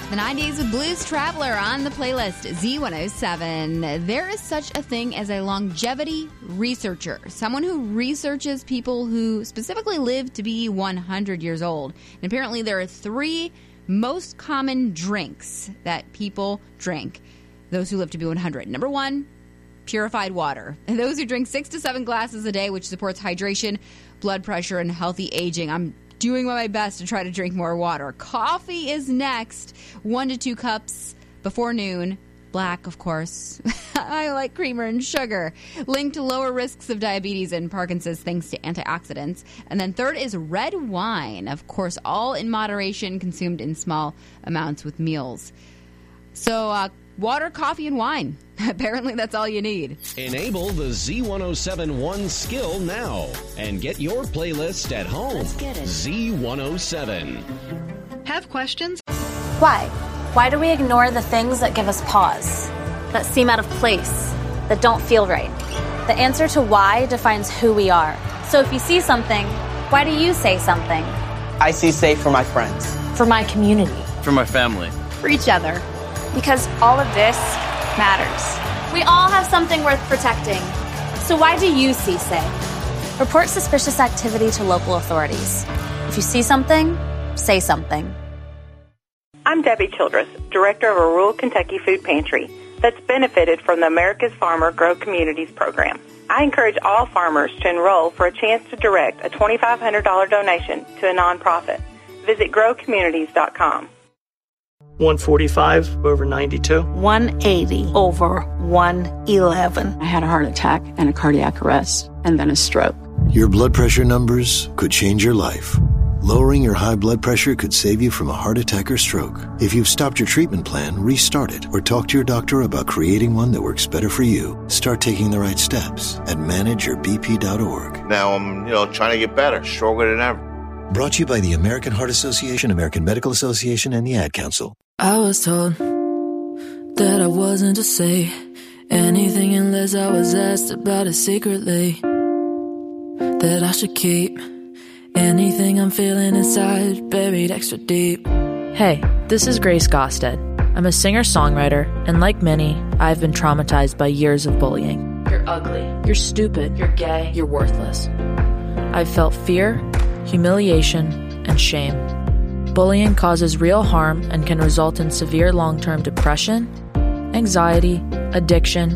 The 90s with Blues Traveler on the playlist, Z107. There is such a thing as a longevity researcher, someone who researches people who specifically live to be 100 years old. And apparently there are 3 most common drinks that people drink, those who live to be 100. Number 1, purified water. And those who drink 6 to 7 glasses a day, which supports hydration, blood pressure, and healthy aging. I'm doing my best to try to drink more water. Coffee is next. 1 to 2 cups before noon. Black, of course. I like creamer and sugar. Linked to lower risks of diabetes and Parkinson's thanks to antioxidants. And then third is red wine. Of course, all in moderation, consumed in small amounts with meals. So, water, coffee, and wine. Apparently, that's all you need. Enable the Z107 One skill now and get your playlist at home. Let's get it. Z107. Have questions? Why? Why do we ignore the things that give us pause, that seem out of place, that don't feel right? The answer to why defines who we are. So if you see something, why do you say something? I see safe for my friends. For my community. For my family. For each other. Because all of this matters. We all have something worth protecting. So why do you see safe? Report suspicious activity to local authorities. If you see something, say something. I'm Debbie Childress, director of a rural Kentucky food pantry that's benefited from the America's Farmer Grow Communities program. I encourage all farmers to enroll for a chance to direct a $2,500 donation to a nonprofit. Visit growcommunities.com. 145 over 92. 180 over 111. I had a heart attack and a cardiac arrest and then a stroke. Your blood pressure numbers could change your life. Lowering your high blood pressure could save you from a heart attack or stroke. If you've stopped your treatment plan, restart it or talk to your doctor about creating one that works better for you. Start taking the right steps at manageyourbp.org. Now I'm, trying to get better, stronger than ever. Brought to you by the American Heart Association, American Medical Association, and the Ad Council. I was told that I wasn't to say anything unless I was asked about it secretly. That I should keep anything I'm feeling inside buried extra deep. Hey, this is Grace Gosted. I'm a singer-songwriter, and like many, I've been traumatized by years of bullying. You're ugly. You're stupid. You're gay. You're worthless. I've felt fear, humiliation, and shame. Bullying causes real harm and can result in severe long-term depression, anxiety, addiction,